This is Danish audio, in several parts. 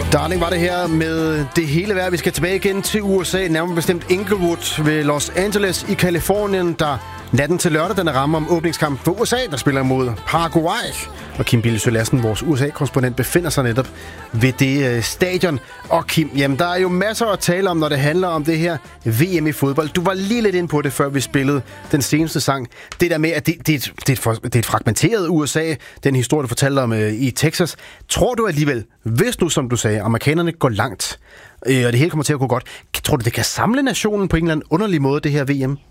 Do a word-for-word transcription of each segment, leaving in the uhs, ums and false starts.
Darling var det her med det hele værd. Vi skal tilbage igen til U S A, nærmere bestemt Inglewood ved Los Angeles i Californien, der natten til lørdag den rammer om åbningskamp for U S A, der spiller imod Paraguay. Og Kim Bille Lassen, vores U S A-korrespondent, befinder sig netop ved det øh, stadion. Og Kim, jamen, der er jo masser at tale om, når det handler om det her V M i fodbold. Du var lige lidt inde på det, før vi spillede den seneste sang. Det der med, at det, det, er, et, det, er, et for, det er et fragmenteret U S A, den historie, du fortalte om øh, i Texas. Tror du alligevel, hvis nu, som du sagde, amerikanerne går langt, øh, og det hele kommer til at gå godt, tror du, det kan samle nationen på en eller anden underlig måde, det her V M?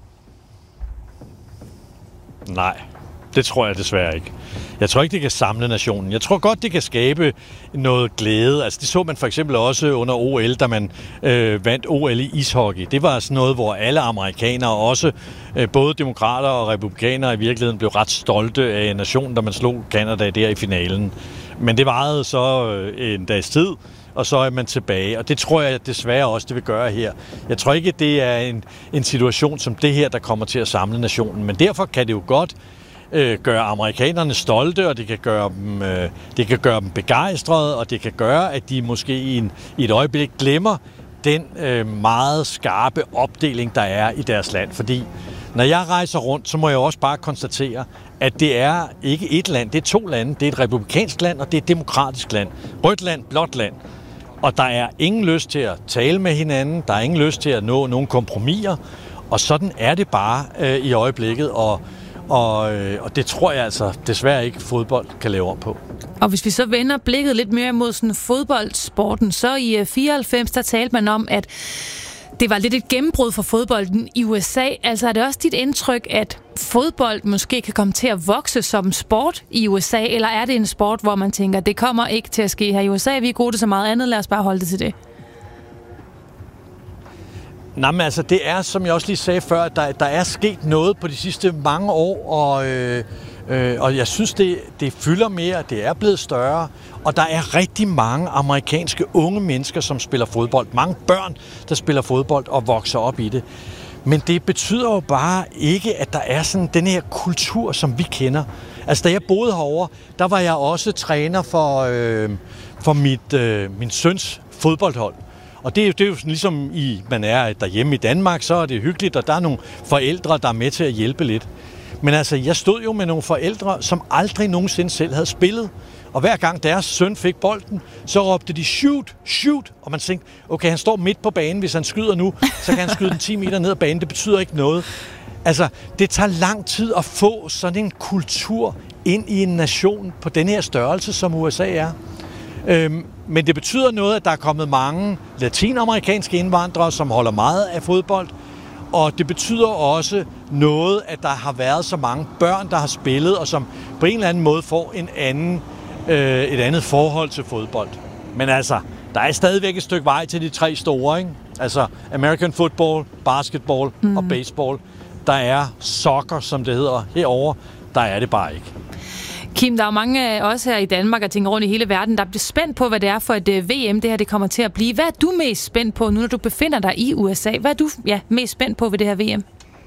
Nej, det tror jeg desværre ikke. Jeg tror ikke, det kan samle nationen. Jeg tror godt, det kan skabe noget glæde. Altså, det så man for eksempel også under O L, da man øh, vandt O L i ishockey. Det var sådan noget, hvor alle amerikanere, også øh, både demokrater og republikanere i virkeligheden, blev ret stolte af nationen, da man slog Canada der i finalen. Men det varede så øh, en dags tid, og så er man tilbage. Og det tror jeg desværre også, det vil gøre her. Jeg tror ikke, det er en, en situation som det her, der kommer til at samle nationen. Men derfor kan det jo godt øh, gøre amerikanerne stolte, og det kan gøre dem, øh, det kan gøre dem begejstrede, og det kan gøre, at de måske i, en, i et øjeblik glemmer den øh, meget skarpe opdeling, der er i deres land. Fordi når jeg rejser rundt, så må jeg også bare konstatere, at det er ikke et land, det er to lande. Det er et republikansk land, og det er et demokratisk land. Rødt land, blåt land. Og der er ingen lyst til at tale med hinanden, der er ingen lyst til at nå nogle kompromiser, og sådan er det bare øh, i øjeblikket, og, og, øh, og det tror jeg altså desværre ikke fodbold kan lave om på. Og hvis vi så vender blikket lidt mere mod sådan fodboldsporten, så i fireoghalvfems, der talte man om, at det var lidt et gennembrud for fodbolden i U S A. Altså er det også dit indtryk, at fodbold måske kan komme til at vokse som sport i U S A, eller er det en sport, hvor man tænker, det kommer ikke til at ske her i U S A, vi er gode til så meget andet, lad os bare holde det til det? Nej, men altså det er, som jeg også lige sagde før, der, der er sket noget på de sidste mange år, og, øh, øh, og jeg synes, det, det fylder mere, det er blevet større, og der er rigtig mange amerikanske unge mennesker, som spiller fodbold. Mange børn, der spiller fodbold og vokser op i det. Men det betyder jo bare ikke, at der er sådan den her kultur, som vi kender. Altså, da jeg boede herovre, der var jeg også træner for, øh, for mit, øh, min søns fodboldhold. Og det er jo, det er jo sådan, ligesom i, man er derhjemme i Danmark, så er det hyggeligt, og der er nogle forældre, der er med til at hjælpe lidt. Men altså, jeg stod jo med nogle forældre, som aldrig nogensinde selv havde spillet. Og hver gang deres søn fik bolden, så råbte de shoot, shoot. Og man tænkte, okay, han står midt på banen, hvis han skyder nu, så kan han skyde den ti meter ned ad banen. Det betyder ikke noget. Altså, det tager lang tid at få sådan en kultur ind i en nation på den her størrelse, som U S A er. Øhm, men det betyder noget, at der er kommet mange latinamerikanske indvandrere, som holder meget af fodbold. Og det betyder også noget, at der har været så mange børn, der har spillet, og som på en eller anden måde får en anden, øh, et andet forhold til fodbold. Men altså, der er stadigvæk et stykke vej til de tre store, ikke? Altså American football, basketball mm. og baseball. Der er soccer, som det hedder herovre. Der er det bare ikke. Kim, der er jo mange af os her i Danmark, og tænker rundt i hele verden, der bliver spændt på, hvad det er for et V M, det her det kommer til at blive. Hvad er du mest spændt på, nu når du befinder dig i U S A? Hvad er du ja, mest spændt på ved det her V M?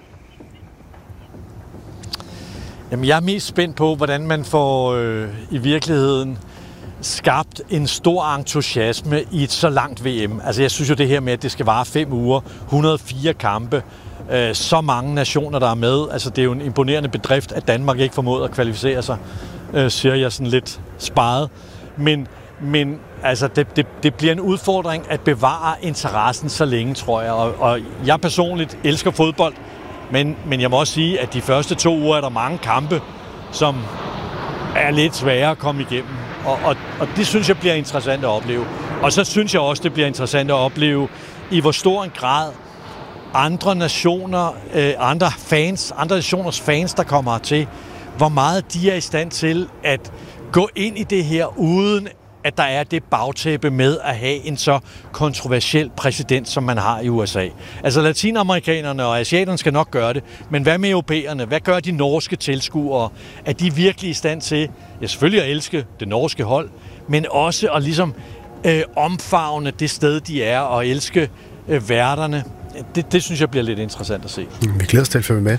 Jamen, jeg er mest spændt på, hvordan man får øh, i virkeligheden skabt en stor entusiasme i et så langt V M. Altså, jeg synes jo det her med, at det skal vare fem uger, et hundrede og fire kampe, øh, så mange nationer, der er med. Altså, det er jo en imponerende bedrift, at Danmark ikke formåede at kvalificere sig, øh, siger jeg sådan lidt sparet. Men, men altså, det, det, det bliver en udfordring at bevare interessen så længe, tror jeg. Og, og jeg personligt elsker fodbold, men, men jeg må også sige, at de første to uger er der mange kampe, som er lidt svære at komme igennem. Og, og, og det synes jeg bliver interessant at opleve. Og så synes jeg også, det bliver interessant at opleve, i hvor stor en grad andre nationer, øh, andre fans, andre nationers fans, der kommer hertil, hvor meget de er i stand til at gå ind i det her, uden at der er det bagtæppe med at have en så kontroversiel præsident, som man har i U S A. Altså latinamerikanerne og asiaterne skal nok gøre det, men hvad med europæerne? Hvad gør de norske tilskuere? Er de virkelig i stand til, ja, selvfølgelig at elske det norske hold, men også at ligesom øh, omfavne det sted, de er, og elske øh, værterne? Det, det synes jeg bliver lidt interessant at se. Vi glæder os til at følge med.